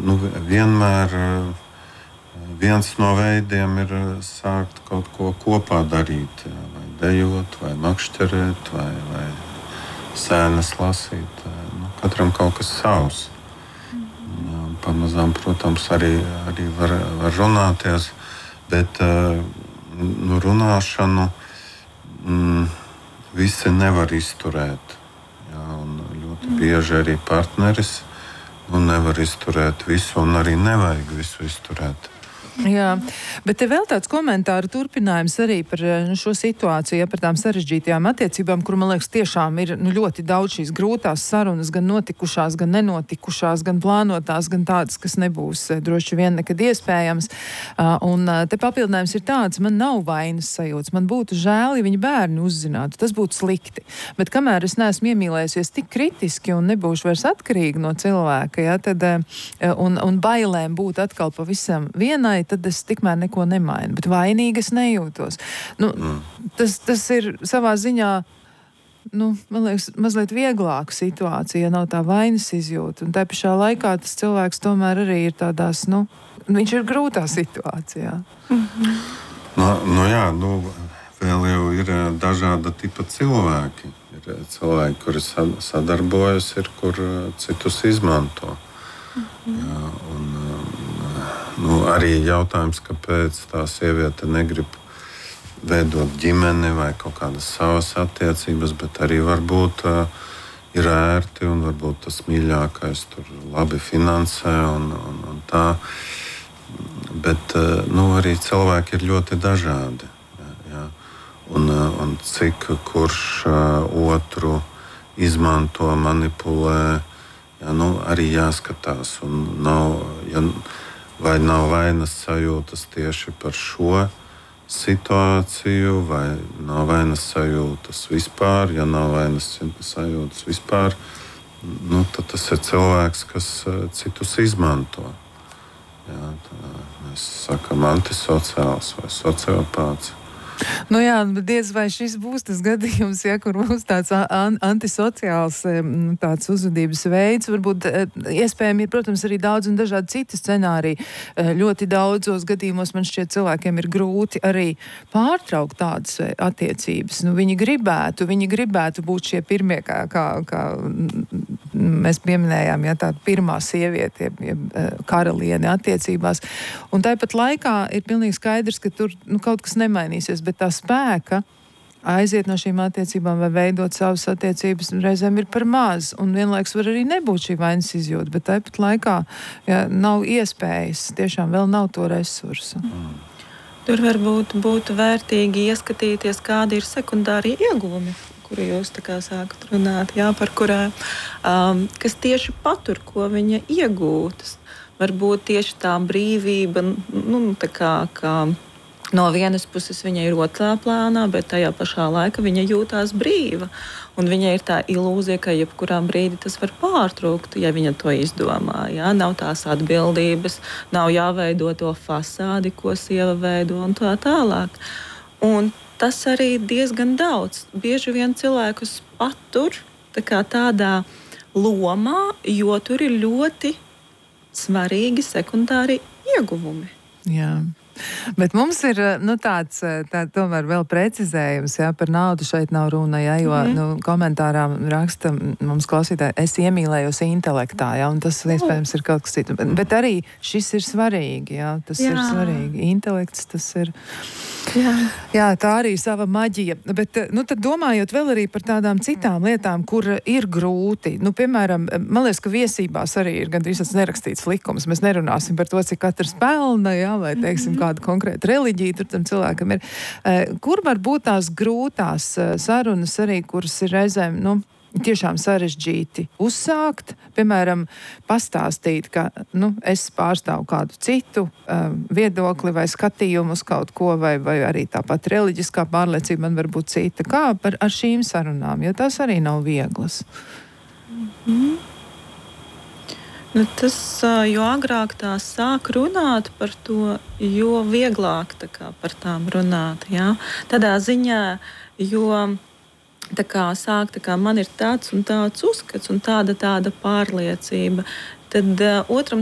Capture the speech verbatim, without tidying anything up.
nu, vienmēr viens no veidiem ir sākt kaut ko kopā darīt. Vai dejot, vai makšķerēt, vai, vai sēnes lasīt. Nu, katram kaut kas savs. Jā, pamazām, protams, arī, arī var, var runāties, bet nu, runāšanu mm, visi nevar izturēt. Jā, un ļoti bieži arī partneris nu, nevar izturēt visu, un arī nevajag visu izturēt. Jā, bet te vēl tāds komentāru turpinājums arī par nu, šo situāciju, ja, par tām sarežģītajām attiecībām, kur, man liekas, tiešām ir nu, ļoti daudz šīs grūtās sarunas, gan notikušās, gan nenotikušās, gan plānotās, gan tādas, kas nebūs droši vien nekad iespējams. Uh, un uh, te papildinājums ir tāds, man nav vainas sajūtas, man būtu žēl, ja viņa bērni uzzinātu, tas būtu slikti. Bet kamēr es neesmu iemīlējusies tik kritiski un nebūšu vairs atkarīgi no cilvēka, ja, tad, uh, un, un bailēm būt atkal pavisam vienai, tad es tikmēr neko nemainu, bet vainīgi es nejūtos. Nu, mm. tas, tas ir savā ziņā, nu, man liekas, mazliet vieglāka situācija, ja nav tā vainas izjūta. Un tā pašā laikā tas cilvēks tomēr arī ir tādās, nu, viņš ir grūtā situācijā. Mm-hmm. No, no jā, nu, vēl jau ir dažāda tipa cilvēki. Ir cilvēki, kuri sadarbojas, ir, kur citus izmanto. Mm-hmm. Jā, un Nu, arī jautājums, kāpēc tā sieviete negrib veidot ģimeni vai kaut kādas savas attiecības, bet arī varbūt uh, ir ērti un varbūt tas mīļākais tur labi finansē un, un, un tā. Bet uh, nu, arī cilvēki ir ļoti dažādi. Jā, jā. Un, uh, un cik kurš uh, otru izmanto, manipulē, jā, nu, arī jāskatās. Un nav, ja, vai nav vainas sajūtas tieši par šo situāciju, vai nav vainas sajūtas vispār. Ja nav vainas sajūtas vispār, nu, tad tas ir cilvēks, kas citus izmanto. Jā, tā, mēs sakam antisociāls vai sociopāts. Nu jā, bet diez vai šis būs tas gadījums, ja, kur būs tāds an antisociāls tāds uzvedības veids. Varbūt iespējami ir, protams, arī daudz un dažādi citi scenāriji. Ļoti daudzos gadījumos man šķiet cilvēkiem ir grūti arī pārtraukt tādas attiecības. Nu, viņi gribētu, viņi gribētu būt šie pirmie, kā, kā, kā mēs pieminējām, ja, tāda pirmā sieviete, ja, karaliene attiecībās. Un tāpat laikā ir pilnīgi skaidrs, ka tur nu, kaut kas nemainīsies, bet tā spēka aiziet no šīm attiecībām vai veidot savas attiecības reizēm ir par maz. Un vienlaiks var arī nebūt šī vainas izjūta, bet tāpat laikā ja, nav iespējas, tiešām vēl nav to resursu. Mm. Tur varbūt būtu vērtīgi ieskatīties, kādi ir sekundārie ieguvumi, kuri jūs tā kā sākat runāt, jā, par kurām, um, kas tieši patur, ko viņa iegūtas. Varbūt tieši tā brīvība, nu, tā kā, kā no vienas puses viņa ir otrā plānā, bet tajā pašā laikā viņa jūtās brīva. Un viņai ir tā ilūzija, ka jebkurā brīdī tas var pārtrūkt, ja viņa to izdomā. Jā? Nav tās atbildības, nav jāveido to fasādi, ko sieva veido un tā tālāk. Un tas arī diezgan daudz. Bieži vien cilvēkus patur tā kā tādā lomā, jo tur ir ļoti svarīgi sekundāri ieguvumi. Jā. Bet mums ir nu, tāds tā, tomēr vēl precizējums, jā, par naudu šeit nav runa, jā, jo mm. nu, komentārā raksta mums klausītāji, es iemīlējos intelektā, jā, un tas iespējams ir kaut kas cits. Bet, bet arī šis ir svarīgi, jā, tas jā. ir svarīgi. Intelekts, tas ir, jā. jā, tā arī sava maģija. Bet, nu, tad domājot vēl arī par tādām citām lietām, kur ir grūti. Nu, piemēram, man liekas, ka viesībās arī ir gandrīz tāds nerakstīts likums. Mēs nerunāsim par to, cik katrs pelna, jā, vai, teiksim, kāda konkrēta reliģija tur tam cilvēkam ir. Kur var būt tās grūtās sarunas arī, kuras ir reizēm, nu, tiešām sarežģīti uzsākt, piemēram, pastāstīt, ka, nu, es pārstāvu kādu citu um, viedokli vai skatījumu uz kaut ko, vai, vai arī tāpat reliģiskā pārliecība man var būt cita. Kā par, ar šīm sarunām, jo tās arī nav vieglas? Mm. Nu, tas, jo agrāk tā sāk runāt par to, jo vieglāk tā kā, par tām runāt. Jā? Tādā ziņā, jo tā kā, sāk, tā kā man ir tāds un tāds uzskats un tāda tāda pārliecība, tad uh, otram